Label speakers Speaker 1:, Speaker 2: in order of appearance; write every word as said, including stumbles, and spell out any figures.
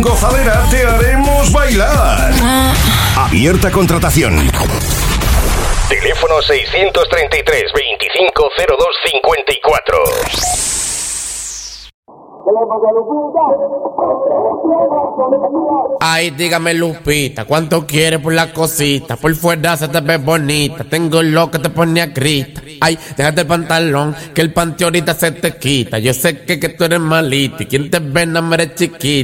Speaker 1: Gozadera, te haremos bailar. Abierta contratación. Teléfono seiscientos treinta y tres, veinticinco cero dos cincuenta y cuatro.
Speaker 2: Ay, dígame Lupita, ¿cuánto quieres por la cosita? Por fuera se te ve bonita, tengo lo que te pone a grita. Ay, déjate el pantalón, que el panty ahorita se te quita. Yo sé que, que tú eres malita y quien te ve no eres chiquita.